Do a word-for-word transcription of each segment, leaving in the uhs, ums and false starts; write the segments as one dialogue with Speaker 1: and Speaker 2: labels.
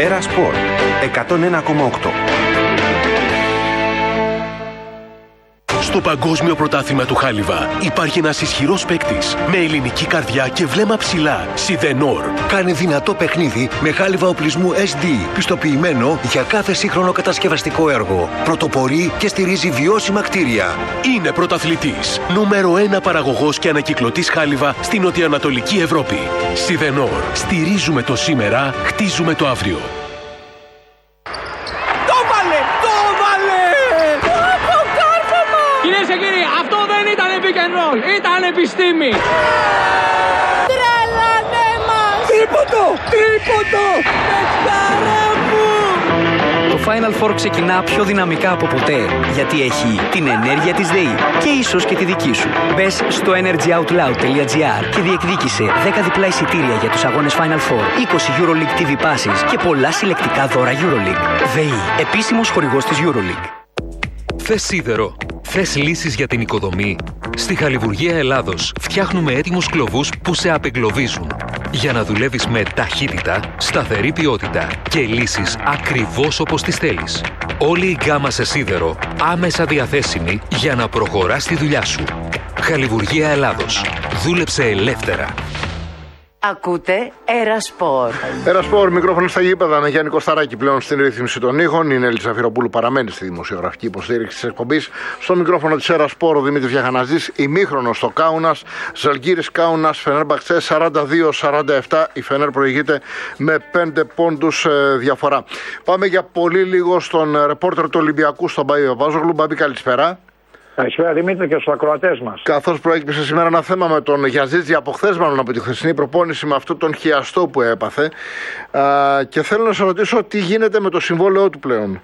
Speaker 1: Έρα Σπορ εκατόν ένα κόμμα οκτώ.
Speaker 2: Στο Παγκόσμιο Πρωτάθλημα του Χάλιβα υπάρχει ένας ισχυρός παίκτης με ελληνική καρδιά και βλέμμα ψηλά. Σιδενόρ.
Speaker 3: Κάνει δυνατό παιχνίδι με χάλιβα οπλισμού ες ντι, πιστοποιημένο για κάθε σύγχρονο κατασκευαστικό έργο. Πρωτοπορεί και στηρίζει βιώσιμα κτίρια.
Speaker 2: Είναι πρωταθλητής. Νούμερο ένα παραγωγός και ανακυκλωτής χάλιβα στην νοτιοανατολική Ευρώπη. Σιδενόρ. Στηρίζουμε το σήμερα, χτίζουμε το αύριο.
Speaker 4: Αυτό δεν ήταν pick and roll, ήταν επιστήμη.
Speaker 5: Τρελάνε μας.
Speaker 4: Τρίποντο, τρίποντο. Πετσάρα μου.
Speaker 6: Το Final Four ξεκινά πιο δυναμικά από ποτέ, γιατί έχει την ενέργεια της ΔΕΗ και ίσως και τη δική σου. Μπες στο energyoutloud τελεία τζι άρ και διεκδίκησε δέκα διπλά εισιτήρια για τους αγώνες Final Four, είκοσι EuroLeague τι βι passes και πολλά συλλεκτικά δώρα EuroLeague. ΔΕΗ, επίσημος χορηγός της EuroLeague.
Speaker 7: Θες σίδερο? Θες λύσεις για την οικοδομή? Στη Χαλιβουργία Ελλάδος φτιάχνουμε έτοιμους κλωβούς που σε απεγκλωβίζουν. Για να δουλεύεις με ταχύτητα, σταθερή ποιότητα και λύσεις ακριβώς όπως τις θέλεις. Όλη η γκάμα σε σίδερο άμεσα διαθέσιμη για να προχωράς τη δουλειά σου. Χαλιβουργία Ελλάδος. Δούλεψε ελεύθερα.
Speaker 8: Ακούτε Έρα Σπορ.
Speaker 9: Έρα Σπορ, μικρόφωνο στα γήπεδα με Γιάννη Κωσταράκη πλέον στην ρύθμιση των ήχων. Η Νέλη Ζαφυροπούλου παραμένει στη δημοσιογραφική υποστήριξη της εκπομπής. Στο μικρόφωνο της Έρα Σπορ ο Δημήτρης Βιαχαναζής, ημίχρονο στο Κάουνας. Ζαλγκίρις Κάουνας, Φενέρμπαχτσε σαράντα δύο σαράντα επτά. Η Φενέρ προηγείται με πέντε πόντους ε, διαφορά. Πάμε για πολύ λίγο στον ρεπόρτερ του Ολυμπιακού, στον Μπάμπη Παπάζογλου. Μπάμπη, καλησπέρα.
Speaker 10: Καλησπέρα Δημήτρη και στους ακροατές μας.
Speaker 9: Καθώς προέκυψε σήμερα ένα θέμα με τον Γιαζίτζη από χθες, μάλλον από τη χθεσινή προπόνηση, με αυτόν τον χιαστό που έπαθε. Α, και θέλω να σε ρωτήσω τι γίνεται με το συμβόλαιό του πλέον.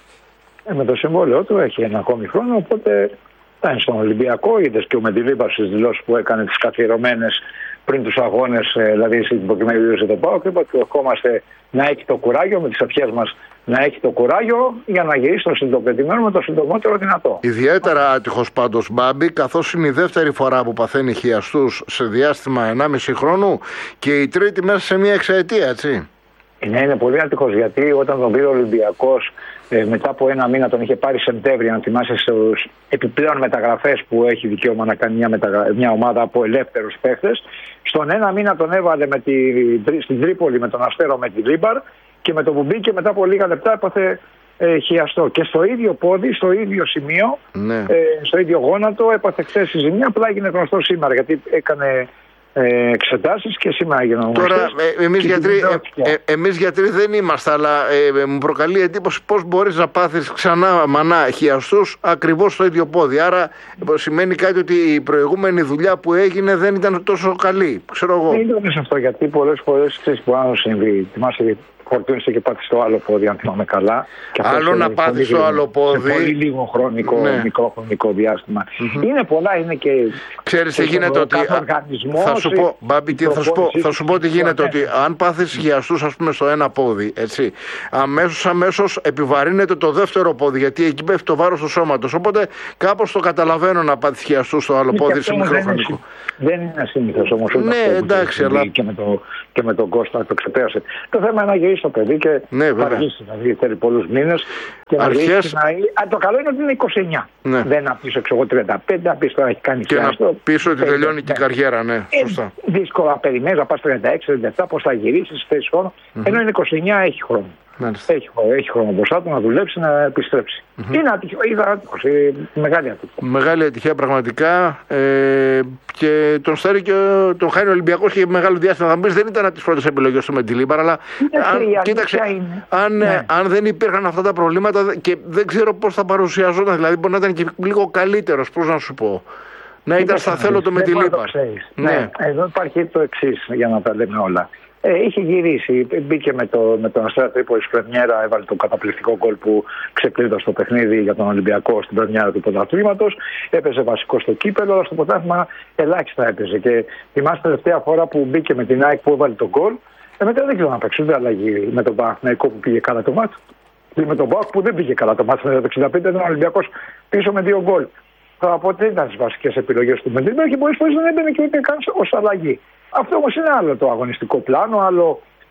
Speaker 10: Ε, με το συμβόλαιό του έχει ένα ακόμη χρόνο, οπότε θα είναι στον Ολυμπιακό. Είδες και ο Μεντιλίμπαρ στις δηλώσεις που έκανε τις καθιερωμένες πριν τους αγώνες, δηλαδή στην προκειμένη δήλωση του ΠΑΟΚ, είπα ότι ερχόμαστε να έχει το κουράγιο με τις ευχές μας. Να έχει το κουράγιο για να γυρίσει το συντοπεδημένο με το συντομότερο δυνατό.
Speaker 9: Ιδιαίτερα άτυχος πάντως Μπάμπη, καθώς είναι η δεύτερη φορά που παθαίνει χιαστούς σε διάστημα ενάμιση χρόνου και η τρίτη μέσα σε μία εξαετία, έτσι.
Speaker 10: Ναι, είναι πολύ άτυχος, γιατί όταν τον πήρε ο Ολυμπιακός ε, μετά από ένα μήνα, τον είχε πάρει Σεπτέμβρη, αν θυμάσαι, στους επιπλέον μεταγραφές που έχει δικαίωμα να κάνει μια, μεταγρα... μια ομάδα από ελεύθερους παίχτες. Στον ένα μήνα τον έβαλε με τη... στην Τρίπολη με τον Αστέρο με τη Λίμπαρ. Και με το που μπήκε μετά από λίγα λεπτά έπαθε ε, χιαστό. Και στο ίδιο πόδι, στο ίδιο σημείο,
Speaker 9: ναι.
Speaker 10: ε, στο ίδιο γόνατο έπαθε χθες η ζημιά. Απλά έγινε γνωστό σήμερα, γιατί έκανε ε, εξετάσεις και σήμερα έγινε γνωστό.
Speaker 9: Τώρα ε, εμείς, γιατροί, ε, ε, εμείς γιατροί δεν είμαστε, αλλά ε, ε, μου προκαλεί εντύπωση πώς μπορείς να πάθεις ξανά μανά χιαστούς ακριβώς στο ίδιο πόδι. Άρα ε, σημαίνει κάτι ότι η προηγούμενη δουλειά που έγινε δεν ήταν τόσο καλή. Ξέρω εγώ.
Speaker 10: Δεν ήταν σε αυτό, γιατί πολλές φορές ξέρεις που αν συμβεί. Θυμάσαι, φορτούνισε και πάτη στο άλλο πόδι, αν θυμάμαι καλά. Και
Speaker 9: άλλο να πάθει στο άλλο πόδι.
Speaker 10: Σε πολύ λίγο χρονικό,
Speaker 9: ναι.
Speaker 10: μικρό χρονικό διάστημα.
Speaker 9: Mm-hmm.
Speaker 10: Είναι πολλά, είναι και.
Speaker 9: Ξέρεις τι γίνεται, ότι. Θα σου πω, Μπάμπη, τι, θα, σου πω, θα σου πω τι γίνεται, ότι αν πάθεις χιαστούς, ας πούμε, στο ένα πόδι, έτσι, αμέσως, αμέσως επιβαρύνεται το δεύτερο πόδι, γιατί εκεί πέφτει το βάρος του σώματος. Οπότε κάπως το καταλαβαίνω να πάθεις χιαστούς στο άλλο πόδι σε μικρό χρονικό.
Speaker 10: Δεν είναι ασύνηθες όμως.
Speaker 9: Ναι, εντάξει, αλλά.
Speaker 10: Και με, το, και με τον Κώστα το ξεπέρασε. Το θέμα είναι να γυρίσει το παιδί και
Speaker 9: ναι,
Speaker 10: να αργήσει, δηλαδή θέλει πολλούς μήνες. Και
Speaker 9: Αρχές...
Speaker 10: να γυρίσει, να... Α, το καλό είναι ότι είναι είκοσι εννιά.
Speaker 9: Ναι.
Speaker 10: Δεν να πεις εγώ τριάντα πέντε, να πεις τώρα έχει κάνει
Speaker 9: και να πεις ότι τελειώνει και η καριέρα, ναι. Σωστά.
Speaker 10: Ε, δύσκολα περιμένεις να πας τριάντα έξι τριάντα επτά, πώς θα γυρίσεις, θέσεις χρόνο. Mm-hmm. Ενώ είναι είκοσι εννιά, έχει χρόνο. Έχει, έχει χρόνο μπροστά του να δουλέψει, να επιστρέψει. Mm-hmm. Είναι άτυχο, είδα άτυχος, ε, μεγάλη ατυχία.
Speaker 9: Μεγάλη ατυχία πραγματικά. Ε, και τον στέλνει και τον χάνει ο Ολυμπιακός και μεγάλο διάστημα. Θα μου πεις, δεν ήταν από τις πρώτες επιλογές του Μεντιλίμπαρ, αλλά αν, κοίταξε, αν, ναι. αν δεν υπήρχαν αυτά τα προβλήματα και δεν ξέρω πώς θα παρουσιαζόταν, δηλαδή μπορεί να ήταν και λίγο καλύτερος, πώς να σου πω. Να ήταν στα θέλω το Μεντιλίμπαρ.
Speaker 10: Ναι. Εδώ υπάρχει το εξής, για να τα λέμε όλα. Ε, είχε γυρίσει, μπήκε με, το, με τον Αστέρα Τρίπολης πρεμιέρα, έβαλε το καταπληκτικό γκολ που ξεκλείδωσε το παιχνίδι για τον Ολυμπιακό στην πρεμιέρα του πρωταθλήματος. Έπαιζε βασικό στο κύπελο, αλλά στο πρωτάθλημα ελάχιστα έπαιζε. Και θυμάστε τελευταία φορά που μπήκε με την ΑΕΚ που έβαλε το γκολ, ε, μετά δεν ξέρω να παίξει ούτε αλλαγή με τον Παναθηναϊκό που πήγε καλά το μάτς. Με τον ΠΑΟΚ που δεν πήγε καλά το μάτς, με το εξήντα πέντε ήταν ο Ολυμπιακός πίσω με δύο γκολ. Από ό,τι ήταν τις βασικές επιλογές του Μεντιλίμπαρ και πολλές φορές δεν έμπαινε και ούτε καν ως αλλαγή. Αυτό όμως είναι άλλο το αγωνιστικό πλάνο, άλλο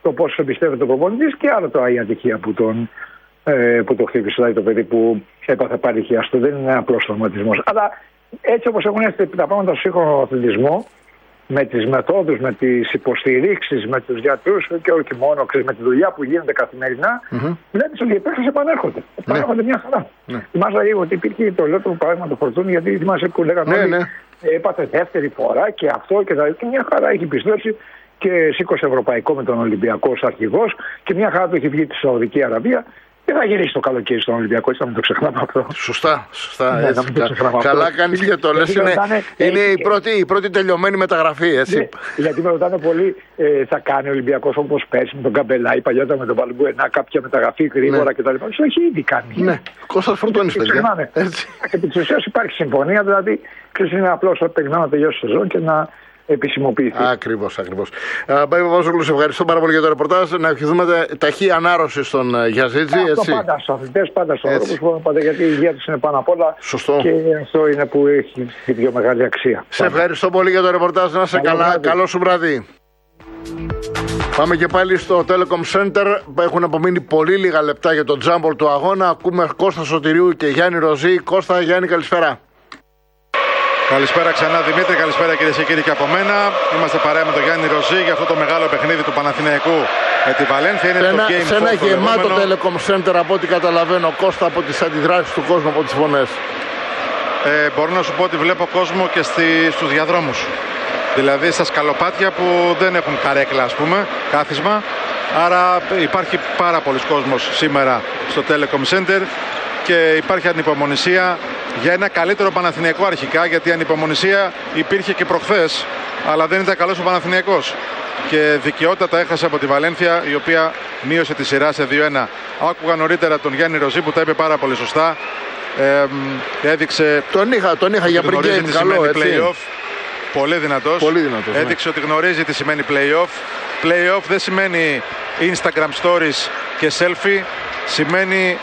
Speaker 10: το πόσο εμπιστεύεται ο προπονητής και άλλο τώρα η ατυχία που, τον, ε, που το χτύπησε, δηλαδή το παιδί που έπαθε πάλι χιαστό. Δεν είναι απλός τραυματισμός. Αλλά έτσι όπως έχουν έρθει τα πράγματα στο σύγχρονο αθλητισμό, με τις μεθόδους, με τις υποστηρίξεις, με τους γιατρούς και όχι μόνο, με τη δουλειά που γίνεται καθημερινά, mm-hmm. βλέπεις ότι οι παίκτες επανέρχονται. Επανέρχονται ναι. μια χαρά. Ναι. Θυμάσαι λίγο ότι υπήρχε το λέω το παράδειγμα του Φορτούνη, γιατί θυμάσαι που λέγανε ναι, όλοι, ναι. έπαθε δεύτερη φορά και αυτό και τα και μια χαρά έχει επιστρέψει και σήκωσε ευρωπαϊκό με τον Ολυμπιακό ως αρχηγός και μια χαρά του έχει βγει τη Σαουδική Αραβία. Και θα γυρίσει το καλοκαίρι στον Ολυμπιακό, έτσι να μην το ξεχνάμε αυτό.
Speaker 9: Σωστά, σωστά. Ναι, έτσι, κα, καλά κάνεις και το λες. Είναι, είναι η, πρώτη, η πρώτη τελειωμένη μεταγραφή, έτσι. Ναι,
Speaker 10: γιατί με ρωτάνε πολύ, ε, θα κάνει ο Ολυμπιακός όπως πέρσι με τον Καμπελάη, παλιότερα με τον Παλμπουενά, κάποια μεταγραφή γρήγορα ναι. κτλ. Αυτό έχει ήδη κάνει.
Speaker 9: Ναι, Κώστας Φορτούνης, παιδιά.
Speaker 10: Επί της ουσίας υπάρχει συμφωνία, δηλαδή είναι απλώς ότι περιμένω να τελειώσει η σεζόν και να επισημοποιηθεί.
Speaker 9: Ακριβώς, ακριβώς. Μπάι Παπαζόγλου, σε ευχαριστώ πάρα πολύ για το ρεπορτάζ. Να ευχηθούμε ταχύ ανάρρωση στον Γιαζίτζη.
Speaker 10: Αυτό έτσι. Πάντα στους αθλητές, πάντα στους ανθρώπους, πάντα γιατί η υγεία τους είναι πάνω απ' όλα.
Speaker 9: Σωστό.
Speaker 10: Και αυτό είναι που έχει τη πιο μεγάλη αξία.
Speaker 9: Σε πάντα. Ευχαριστώ πολύ για το ρεπορτάζ. Να είσαι καλά. Βράδυ. Καλό σου βράδυ. Πάμε και πάλι στο Telecom Center. Έχουν απομείνει πολύ λίγα λεπτά για το τζάμπολ του αγώνα. Ακούμε Κώστα Σωτηρίου και Γιάννη Ροζή. Κώστα, Γιάννη, καλησπέρα.
Speaker 5: Καλησπέρα ξανά Δημήτρη, καλησπέρα κυρίες και κύριοι και από μένα. Είμαστε παρέα με τον Γιάννη Ροζή για αυτό το μεγάλο παιχνίδι του Παναθηναϊκού με τη Βαλένθια. Είναι
Speaker 9: σε
Speaker 5: το Game
Speaker 9: σε ένα γεμάτο
Speaker 5: λεγόμενο.
Speaker 9: Telecom Center από ό,τι καταλαβαίνω, Κώστα, από τις αντιδράσεις του κόσμου, από τις φωνές.
Speaker 5: Ε, μπορώ να σου πω ότι βλέπω κόσμο και στη, στους διαδρόμους. Δηλαδή στα σκαλοπάτια που δεν έχουν καρέκλα, ας πούμε, κάθισμα. Άρα υπάρχει πάρα πολλοί κόσμος σήμερα στο Telecom Center και υπάρχει ανυπομονησία για ένα καλύτερο Παναθηναϊκό αρχικά, γιατί η ανυπομονησία υπήρχε και προχθές, αλλά δεν ήταν καλός ο Παναθηναϊκός. Και δικαιότατα έχασε από τη Βαλένθια, η οποία μείωσε τη σειρά σε δύο ένα. Άκουγα νωρίτερα τον Γιάννη Ροζή που τα είπε πάρα πολύ σωστά. Ε, έδειξε.
Speaker 9: Τον είχα, τον είχα για πριν game, καλό, έτσι.
Speaker 5: Play-off. Πολύ δυνατός.
Speaker 9: Πολύ δυνατός,
Speaker 5: έδειξε
Speaker 9: ναι.
Speaker 5: ότι γνωρίζει τι σημαίνει play-off. Play-off δεν σημαίνει Instagram stories και selfie. Σημαίνει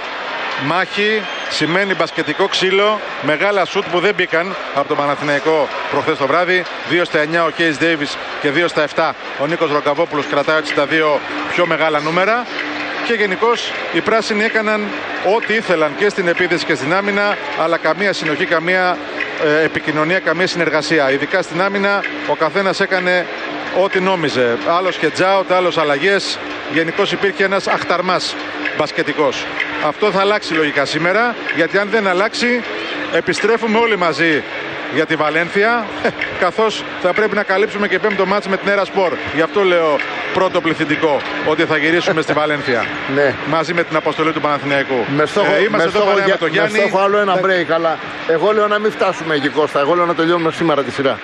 Speaker 5: μάχη, σημαίνει μπασκετικό ξύλο, μεγάλα σουτ που δεν μπήκαν από τον Παναθηναϊκό προχθές το βράδυ. δύο στα εννιά ο Κέις Ντέιβις και δύο στα επτά ο Νίκος Ροκαβόπουλος, κρατάει έτσι τα δύο πιο μεγάλα νούμερα. Και γενικώς οι πράσινοι έκαναν ό,τι ήθελαν και στην επίθεση και στην άμυνα, αλλά καμία συνοχή, καμία ε, επικοινωνία, καμία συνεργασία. Ειδικά στην άμυνα ο καθένας έκανε ό,τι νόμιζε. Άλλος χετζάουτ, άλλος αλλαγές. Γενικώς υπήρχε ένας αχταρμάς μπασκετικός. Αυτό θα αλλάξει λογικά σήμερα, γιατί αν δεν αλλάξει επιστρέφουμε όλοι μαζί για τη Βαλένθια, καθώς θα πρέπει να καλύψουμε και πέμπτο μάτς με την Έρα Σπορ. Γι' αυτό λέω πρώτο πληθυντικό, ότι θα γυρίσουμε στη Βαλένθια.
Speaker 9: Ναι.
Speaker 5: Μαζί με την αποστολή του Παναθηναϊκού.
Speaker 9: Με στόχο,
Speaker 5: ε, είμαστε
Speaker 9: με στόχο,
Speaker 5: εδώ παρέα
Speaker 9: για,
Speaker 5: με τον Γιάννη.
Speaker 9: Με στόχο άλλο ένα break, αλλά εγώ λέω να μην φτάσουμε εκεί, Κώστα. Εγώ λέω να τελειώνουμε σήμερα τη σειρά.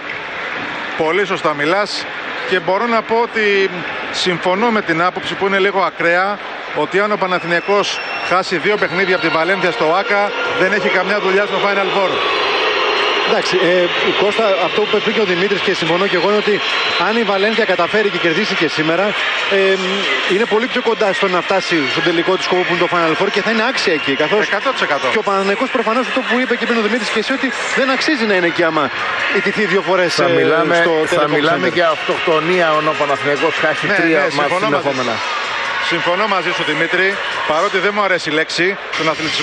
Speaker 5: Πολύ σωστά μιλάς. Και μπορώ να πω ότι συμφωνώ με την άποψη που είναι λίγο ακραία, ότι αν ο Παναθηναϊκός χάσει δύο παιχνίδια από τη Βαλένθια στο ΆΚΑ, δεν έχει καμιά δουλειά στο Final Four.
Speaker 11: Εντάξει, ε, Κώστα, αυτό που είπε και ο Δημήτρης και συμφωνώ και εγώ είναι ότι αν η Βαλένθια καταφέρει και κερδίσει και σήμερα, ε, είναι πολύ πιο κοντά στο να φτάσει στον τελικό του σκοπό που είναι το Final Four και θα είναι άξια εκεί. Καθώς
Speaker 5: εκατό τοις εκατό.
Speaker 11: Και ο Παναθηναϊκός προφανώς αυτό που είπε και πριν ο Δημήτρης και εσύ, ότι δεν αξίζει να είναι εκεί άμα ιτηθεί δύο φορές
Speaker 9: θα
Speaker 11: ε,
Speaker 9: μιλάμε,
Speaker 11: στο
Speaker 9: θα μιλάμε για αυτοκτονία όταν ο Παναθηναϊκός χάσει ναι, τρία ναι, μάτς συνεχόμενα.
Speaker 5: Συμφωνώ μαζί σου Δημήτρη, παρότι δεν μου αρέσει η λέξη στον αθλητισμό.